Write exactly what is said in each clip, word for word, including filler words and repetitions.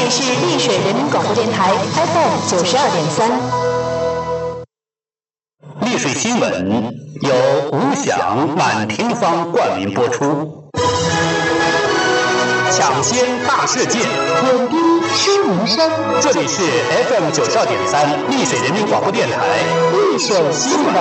里是丽水人民广播电台 F M 九十二点三。 丽水新闻由无响满庭芳冠名播出。抢先大事件， 点滴书名声。 这里是 F M 九十二点三丽水人民广播电台丽水新闻。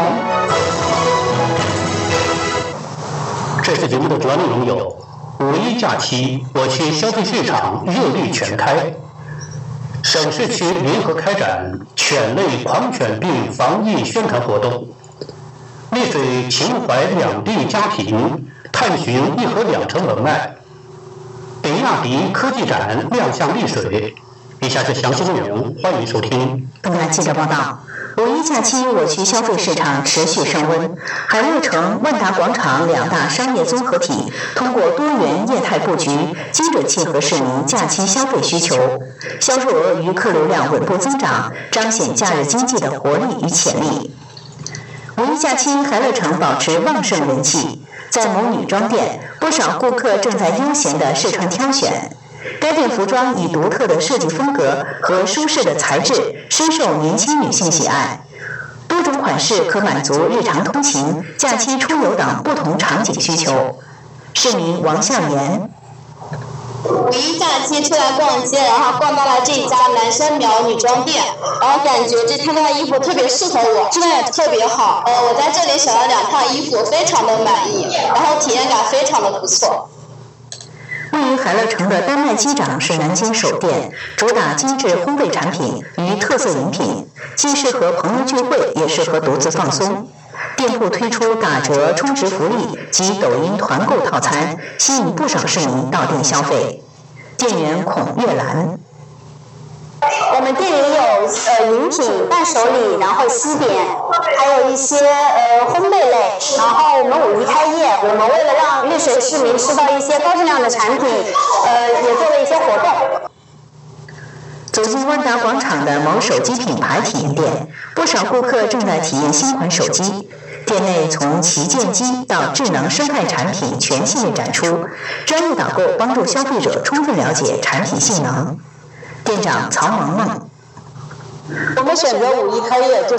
这次节目的主要内容有：五一假期，我区消费市场热力全开；省市区联合开展犬类狂犬病防疫宣传活动；丽水秦淮两地家庭探寻一河两城文脉；比亚迪科技展亮相丽水。以下是详细内容，欢迎收听。 东南记者报道。五一假期，我区消费市场持续升温。海乐城、万达广场两大商业综合体通过多元业态布局，精准契合市民假期消费需求，销售额与客流量稳步增长，彰显假日经济的活力与潜力。五一假期，海乐城保持旺盛人气，在某女装店，不少顾客正在悠闲地试穿挑选。该店服装以独特的设计风格和舒适的材质深受年轻女性喜爱，多种款式可满足日常通勤、假期出游等不同场景需求。市民王向言： 五一假期出来逛街，然后逛到了这家男生苗女装店，然后感觉这他们的衣服特别适合我，质量也特别好。呃，我在这里选了两套衣服，非常的满意，然后体验感非常的不错。 位于海乐城的丹麦机长是南京首店，主打精致烘焙产品与特色饮品，既适合朋友聚会，也适合独自放松。店铺推出打折充值福利及抖音团购套餐，吸引不少市民到店消费。店员孔月兰： 我们店里有呃饮品、伴手礼，然后西点，还有一些呃烘焙类。然后我们五一开业，我们为了让丽水市民吃到一些高质量的产品，呃也做了一些活动。 走进万达广场的某手机品牌体验店，不少顾客正在体验新款手机。店内从旗舰机到智能生态产品全系列展出，专业导购帮助消费者充分了解产品性能。店长曹萌萌： 我们选择五一开业就是